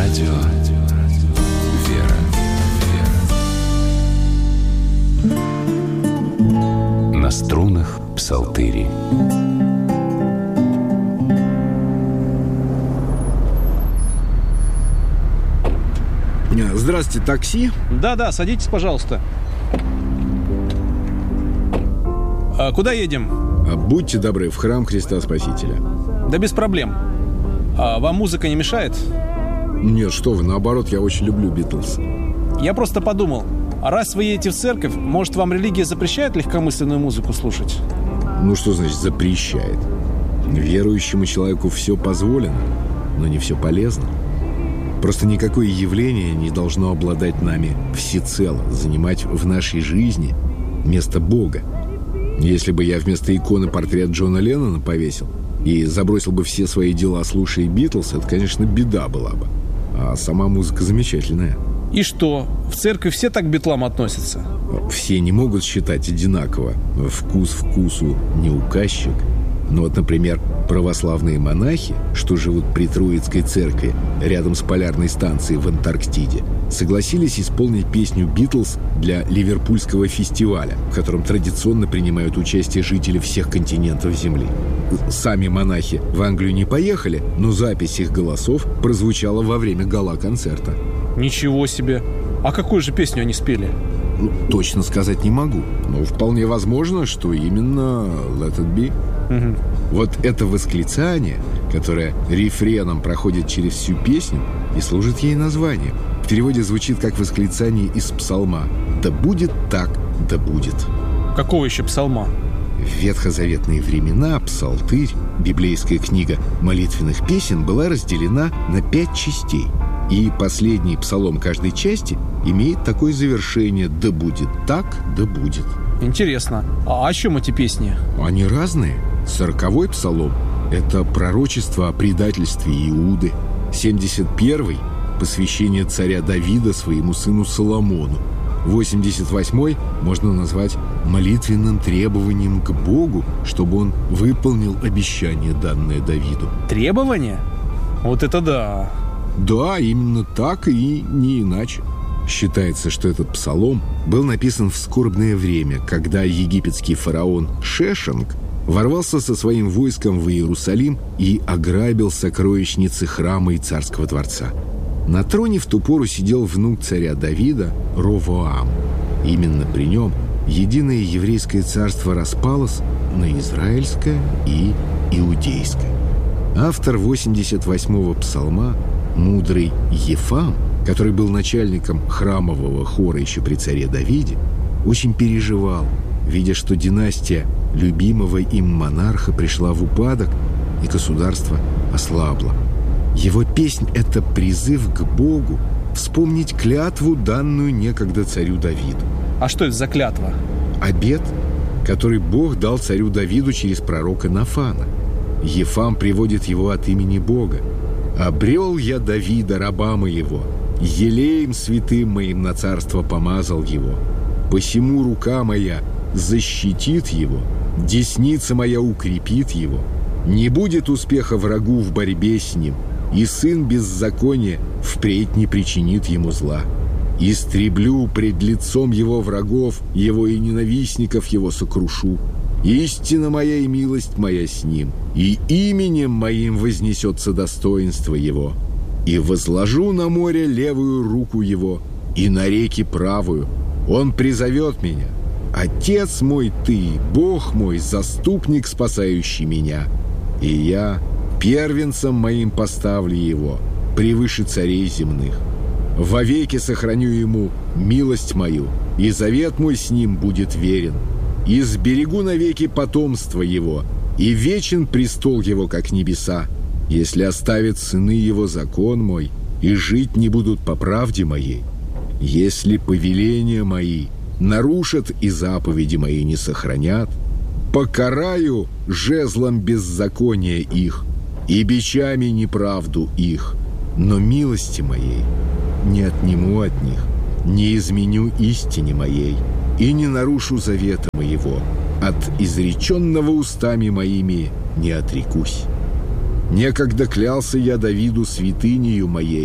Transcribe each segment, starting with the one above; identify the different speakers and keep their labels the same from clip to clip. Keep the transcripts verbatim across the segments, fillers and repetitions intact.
Speaker 1: Радио «Вера». На струнах псалтыри.
Speaker 2: Здравствуйте, такси?
Speaker 3: Да-да, садитесь, пожалуйста. А куда едем?
Speaker 2: Будьте добры, в храм Христа Спасителя.
Speaker 3: Да без проблем. А вам музыка не мешает?
Speaker 2: Нет, что вы, наоборот, я очень люблю Битлз.
Speaker 3: Я просто подумал, а раз вы едете в церковь, может, вам религия запрещает легкомысленную музыку слушать?
Speaker 2: Ну, что значит запрещает? Верующему человеку все позволено, но не все полезно. Просто никакое явление не должно обладать нами всецело, занимать в нашей жизни место Бога. Если бы я вместо иконы портрет Джона Леннона повесил и забросил бы все свои дела, слушая Битлз, это, конечно, беда была бы. А сама музыка замечательная.
Speaker 3: И что, в церкви все так к битлам относятся?
Speaker 2: Все не могут считать одинаково. Вкус вкусу не указчик. Но вот, например, православные монахи, что живут при Троицкой церкви рядом с полярной станцией в Антарктиде, согласились исполнить песню «Битлз» для Ливерпульского фестиваля, в котором традиционно принимают участие жители всех континентов Земли. Сами монахи в Англию не поехали, но запись их голосов прозвучала во время гала-концерта.
Speaker 3: Ничего себе! А какую же песню они спели?
Speaker 2: Ну, точно сказать не могу, но вполне возможно, что именно «Let it be».
Speaker 3: Угу.
Speaker 2: Вот это восклицание, которое рефреном проходит через всю песню и служит ей названием, в переводе звучит как восклицание из псалма «Да будет так, да будет».
Speaker 3: Какого еще псалма?
Speaker 2: В ветхозаветные времена псалтырь, библейская книга молитвенных песен, была разделена на пять частей. И последний псалом каждой части имеет такое завершение «Да будет так, да будет».
Speaker 3: Интересно. А о чем эти песни?
Speaker 2: Они разные. Сороковой псалом – это пророчество о предательстве Иуды. Семьдесят первый – посвящение царя Давида своему сыну Соломону. Восемьдесят восьмой можно назвать молитвенным требованием к Богу, чтобы он выполнил обещание, данное Давиду.
Speaker 3: Требование? Вот это да!
Speaker 2: Да, именно так и не иначе. Считается, что этот псалом был написан в скорбное время, когда египетский фараон Шешенг ворвался со своим войском в Иерусалим и ограбил сокровищницы храма и царского дворца. На троне в ту пору сидел внук царя Давида Ровоам. Именно при нем единое еврейское царство распалось на израильское и иудейское. Автор восемьдесят восьмого псалма, мудрый Ефам, который был начальником храмового хора еще при царе Давиде, очень переживал, видя, что династия любимого им монарха пришла в упадок, и государство ослабло. Его песнь – это призыв к Богу вспомнить клятву, данную некогда царю Давиду.
Speaker 3: А что это за клятва?
Speaker 2: Обет, который Бог дал царю Давиду через пророка Нафана. Ефам приводит его от имени Бога. «Обрел я Давида, раба моего, елеем святым моим на царство помазал его. Посему рука моя защитит его, десница моя укрепит его. Не будет успеха врагу в борьбе с ним, и сын беззакония впредь не причинит ему зла. Истреблю пред лицом его врагов, его и ненавистников его сокрушу. Истина моя и милость моя с ним, и именем моим вознесется достоинство его. И возложу на море левую руку его, и на реки правую. Он призовет меня. Отец мой ты, Бог мой, заступник, спасающий меня. И я первенцем моим поставлю его, превыше царей земных. Вовеки сохраню ему милость мою, и завет мой с ним будет верен. И сберегу навеки потомство его, и вечен престол его, как небеса. Если оставят сыны его закон мой, и жить не будут по правде моей. Если повеления мои нарушат и заповеди мои не сохранят, покараю жезлом беззакония их и бичами неправду их, но милости моей не отниму от них, не изменю истине моей и не нарушу завета моего, от изреченного устами моими не отрекусь. Некогда клялся я Давиду святынею моей,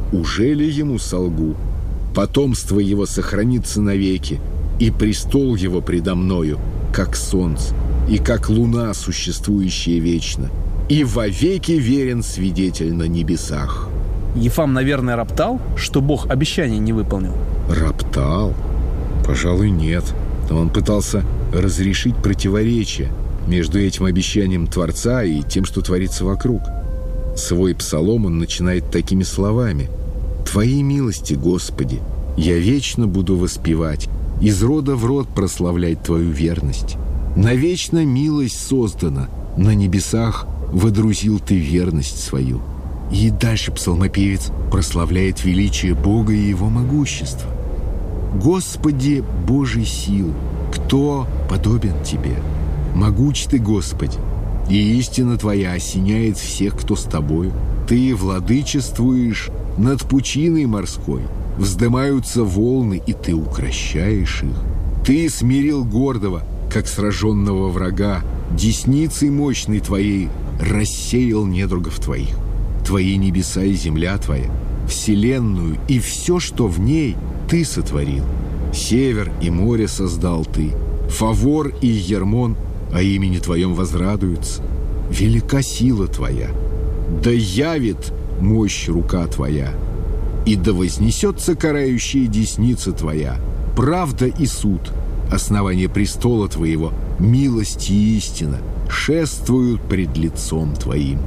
Speaker 2: Уже ли ему солгу? Потомство его сохранится навеки, и престол его предо мною, как солнце, и как луна, существующая вечно, и вовеки верен свидетель на небесах».
Speaker 3: Ефам, наверное, роптал, что Бог обещание не выполнил?
Speaker 2: Роптал? Пожалуй, нет. Он пытался разрешить противоречие между этим обещанием Творца и тем, что творится вокруг. Свой псалом он начинает такими словами: «Твои милости, Господи, я вечно буду воспевать, из рода в род прославлять Твою верность. Навечно милость создана, на небесах водрузил Ты верность свою». И дальше псалмопевец прославляет величие Бога и Его могущество. «Господи, Божий сил, кто подобен Тебе? Могуч Ты, Господи, и истина Твоя осеняет всех, кто с Тобою. Ты владычествуешь над пучиной морской, вздымаются волны, и Ты укрощаешь их. Ты смирил гордого, как сраженного врага, десницей мощной Твоей рассеял недругов Твоих. Твои небеса и земля Твоя, вселенную и все, что в ней, Ты сотворил. Север и море создал Ты, Фавор и Ермон о имени Твоем возрадуются. Велика сила Твоя, да явит мощь рука Твоя, и да вознесется карающая десница Твоя, правда и суд, основание престола Твоего, милость и истина шествуют пред лицом Твоим».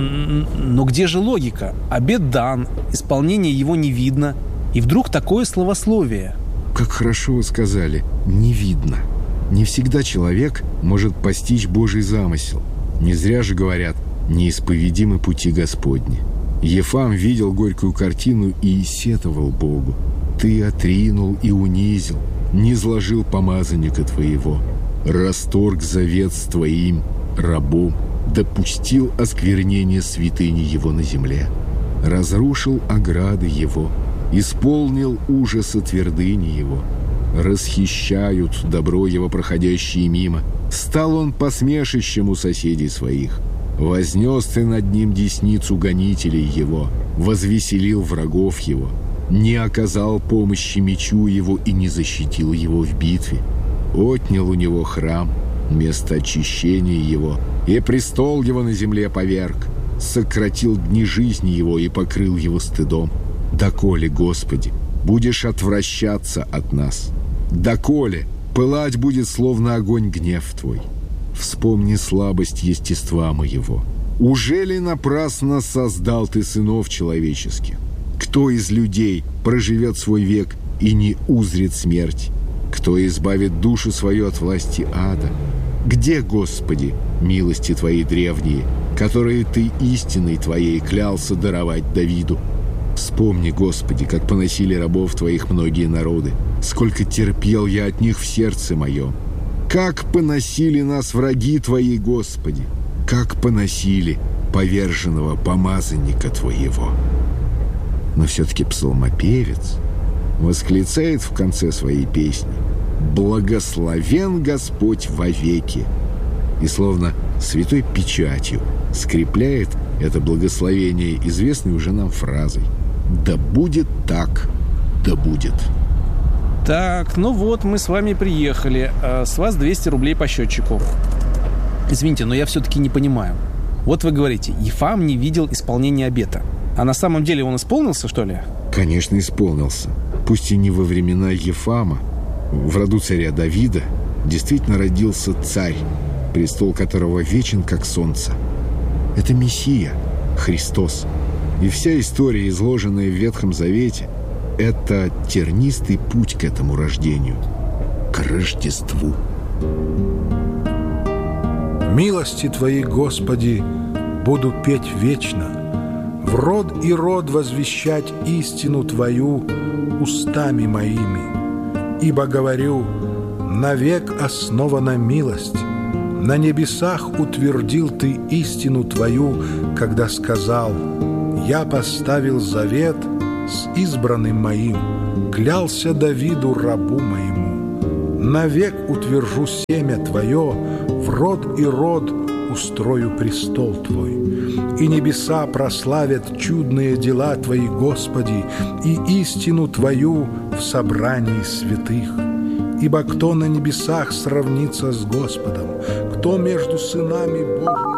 Speaker 3: Но где же логика? Обет дан, исполнение его не видно, и вдруг такое словословие.
Speaker 2: Как хорошо вы сказали, не видно. Не всегда человек может постичь Божий замысел. Не зря же говорят: неисповедимы пути Господни. Ефам видел горькую картину и сетовал Богу: «Ты отринул и унизил, низложил помазанника Твоего, расторг завет с Твоим рабом, допустил осквернение святыни Его на земле, разрушил ограды Его, исполнил ужаса твердыни Его. Расхищают добро Его проходящие мимо. Стал Он посмешищем у соседей своих. Вознес Ты над ним десницу гонителей Его, возвеселил врагов Его, не оказал помощи мечу Его и не защитил Его в битве. Отнял у Него храм, место очищения Его, и престол Его на земле поверг, сократил дни жизни Его и покрыл Его стыдом. Доколе, Господи, будешь отвращаться от нас? Доколе пылать будет, словно огонь, гнев Твой? Вспомни слабость естества моего. Ужели напрасно создал Ты сынов человеческих? Кто из людей проживет свой век и не узрит смерть? Кто избавит душу свою от власти ада? Где, Господи, милости Твои древние, которые Ты истиной Твоей клялся даровать Давиду? Вспомни, Господи, как поносили рабов Твоих многие народы, сколько терпел я от них в сердце моем. Как поносили нас враги Твои, Господи, как поносили поверженного помазанника Твоего». Но все-таки псалмопевец восклицает в конце своей песни: «Благословен Господь вовеки!» И словно святой печатью скрепляет это благословение известной уже нам фразой: «Да будет так, да будет».
Speaker 3: Так, ну вот, мы с вами приехали. А с вас двести рублей по счетчику. Извините, но я все-таки не понимаю. Вот вы говорите, Ефам не видел исполнения обета. А на самом деле он исполнился, что ли?
Speaker 2: Конечно, исполнился. Пусть и не во времена Ефама. В роду царя Давида действительно родился царь, престол которого вечен, как солнце. Это Мессия, Христос. И вся история, изложенная в Ветхом Завете, это тернистый путь к этому рождению, к Рождеству.
Speaker 4: Милости Твои, Господи, буду петь вечно, в род и род возвещать истину Твою устами моими. Ибо говорю, навек основана милость, на небесах утвердил Ты истину Твою, когда сказал: «Я поставил завет с избранным моим, клялся Давиду рабу моему. Навек утвержу семя Твое, в род и род устрою престол Твой. И небеса прославят чудные дела Твои, Господи, и истину Твою в собрании святых. Ибо кто на небесах сравнится с Господом, кто между сынами Божьими